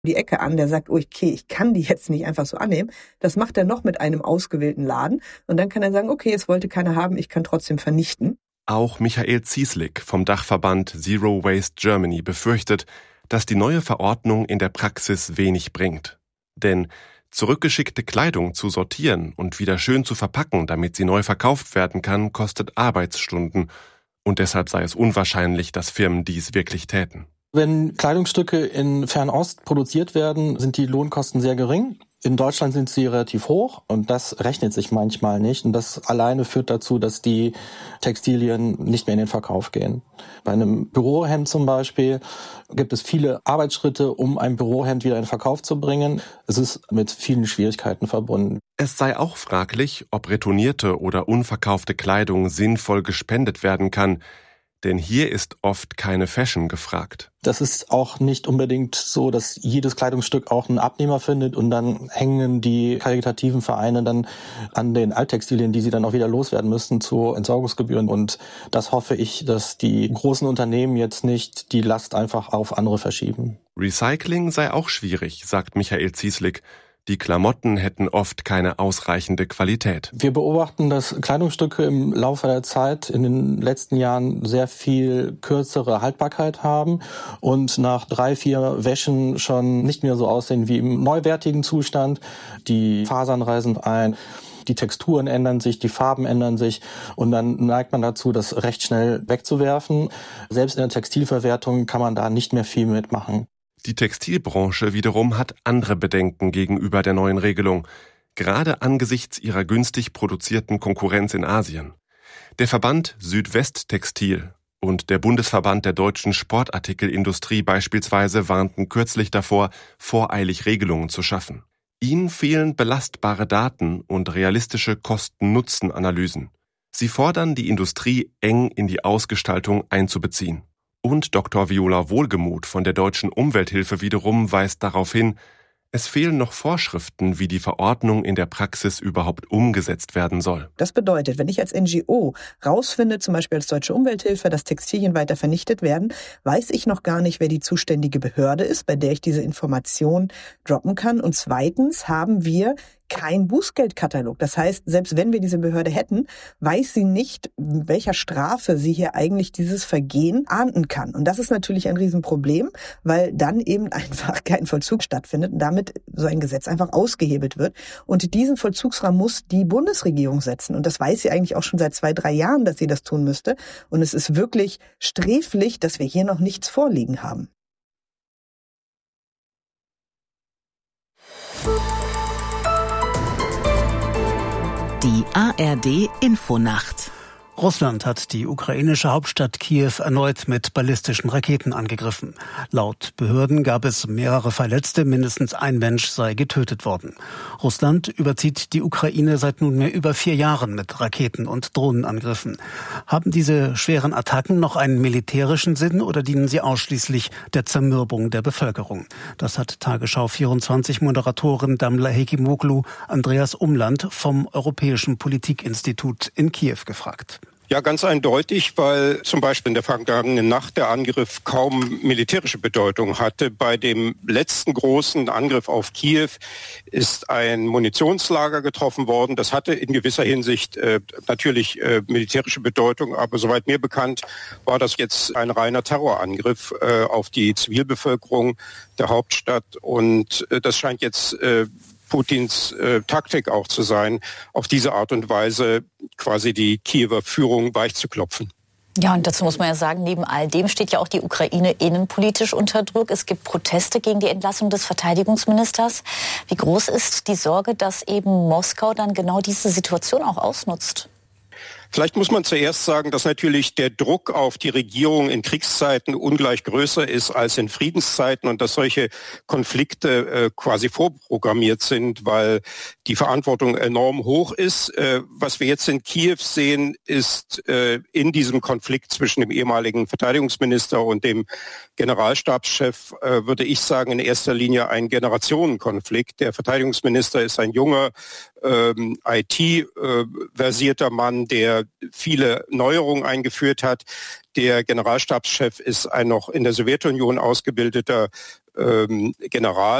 die Ecke an, der sagt, okay, ich kann die jetzt nicht einfach so annehmen. Das macht er noch mit einem ausgewählten Laden und dann kann er sagen, okay, es wollte keiner haben, ich kann trotzdem vernichten. Auch Michael Zieslik vom Dachverband Zero Waste Germany befürchtet, dass die neue Verordnung in der Praxis wenig bringt. Denn zurückgeschickte Kleidung zu sortieren und wieder schön zu verpacken, damit sie neu verkauft werden kann, kostet Arbeitsstunden. Und deshalb sei es unwahrscheinlich, dass Firmen dies wirklich täten. Wenn Kleidungsstücke in Fernost produziert werden, sind die Lohnkosten sehr gering. In Deutschland sind sie relativ hoch und das rechnet sich manchmal nicht. Und das alleine führt dazu, dass die Textilien nicht mehr in den Verkauf gehen. Bei einem Bürohemd zum Beispiel gibt es viele Arbeitsschritte, um ein Bürohemd wieder in den Verkauf zu bringen. Es ist mit vielen Schwierigkeiten verbunden. Es sei auch fraglich, ob retournierte oder unverkaufte Kleidung sinnvoll gespendet werden kann. Denn hier ist oft keine Fashion gefragt. Das ist auch nicht unbedingt so, dass jedes Kleidungsstück auch einen Abnehmer findet und dann hängen die karitativen Vereine dann an den Alttextilien, die sie dann auch wieder loswerden müssen, zu Entsorgungsgebühren. Und das hoffe ich, dass die großen Unternehmen jetzt nicht die Last einfach auf andere verschieben. Recycling sei auch schwierig, sagt Michael Zieslik. Die Klamotten hätten oft keine ausreichende Qualität. Wir beobachten, dass Kleidungsstücke im Laufe der Zeit in den letzten Jahren sehr viel kürzere Haltbarkeit haben und nach 3-4 Wäschen schon nicht mehr so aussehen wie im neuwertigen Zustand. Die Fasern reißen ein. Die Texturen ändern sich, die Farben ändern sich und dann neigt man dazu, das recht schnell wegzuwerfen. Selbst in der Textilverwertung kann man da nicht mehr viel mitmachen. Die Textilbranche wiederum hat andere Bedenken gegenüber der neuen Regelung, gerade angesichts ihrer günstig produzierten Konkurrenz in Asien. Der Verband Südwesttextil und der Bundesverband der deutschen Sportartikelindustrie beispielsweise warnten kürzlich davor, voreilig Regelungen zu schaffen. Ihnen fehlen belastbare Daten und realistische Kosten-Nutzen-Analysen. Sie fordern, die Industrie eng in die Ausgestaltung einzubeziehen. Und Dr. Viola Wohlgemuth von der Deutschen Umwelthilfe wiederum weist darauf hin, es fehlen noch Vorschriften, wie die Verordnung in der Praxis überhaupt umgesetzt werden soll. Das bedeutet, wenn ich als NGO rausfinde, zum Beispiel als Deutsche Umwelthilfe, dass Textilien weiter vernichtet werden, weiß ich noch gar nicht, wer die zuständige Behörde ist, bei der ich diese Information droppen kann. Und zweitens haben wir kein Bußgeldkatalog. Das heißt, selbst wenn wir diese Behörde hätten, weiß sie nicht, welcher Strafe sie hier eigentlich dieses Vergehen ahnden kann. Und das ist natürlich ein Riesenproblem, weil dann eben einfach kein Vollzug stattfindet und damit so ein Gesetz einfach ausgehebelt wird. Und diesen Vollzugsrahmen muss die Bundesregierung setzen. Und das weiß sie eigentlich auch schon seit 2-3 Jahren, dass sie das tun müsste. Und es ist wirklich sträflich, dass wir hier noch nichts vorliegen haben. Die ARD-Infonacht. Russland hat die ukrainische Hauptstadt Kiew erneut mit ballistischen Raketen angegriffen. Laut Behörden gab es mehrere Verletzte, mindestens ein Mensch sei getötet worden. Russland überzieht die Ukraine seit nunmehr über 4 Jahren mit Raketen- und Drohnenangriffen. Haben diese schweren Attacken noch einen militärischen Sinn oder dienen sie ausschließlich der Zermürbung der Bevölkerung? Das hat Tagesschau 24-Moderatorin Damla Hekimoglu Andreas Umland vom Europäischen Politikinstitut in Kiew gefragt. Ja, ganz eindeutig, weil zum Beispiel in der vergangenen Nacht der Angriff kaum militärische Bedeutung hatte. Bei dem letzten großen Angriff auf Kiew ist ein Munitionslager getroffen worden. Das hatte in gewisser Hinsicht natürlich militärische Bedeutung, aber soweit mir bekannt war das jetzt ein reiner Terrorangriff auf die Zivilbevölkerung der Hauptstadt. Und das scheint jetzt Putins Taktik auch zu sein, auf diese Art und Weise quasi die Kiewer Führung weichzuklopfen. Ja, und dazu muss man ja sagen, neben all dem steht ja auch die Ukraine innenpolitisch unter Druck. Es gibt Proteste gegen die Entlassung des Verteidigungsministers. Wie groß ist die Sorge, dass eben Moskau dann genau diese Situation auch ausnutzt? Vielleicht muss man zuerst sagen, dass natürlich der Druck auf die Regierung in Kriegszeiten ungleich größer ist als in Friedenszeiten und dass solche Konflikte quasi vorprogrammiert sind, weil die Verantwortung enorm hoch ist. Was wir jetzt in Kiew sehen, ist in diesem Konflikt zwischen dem ehemaligen Verteidigungsminister und dem Generalstabschef, würde ich sagen, in erster Linie ein Generationenkonflikt. Der Verteidigungsminister ist ein junger, IT-versierter Mann, der viele Neuerungen eingeführt hat. Der Generalstabschef ist ein noch in der Sowjetunion ausgebildeter General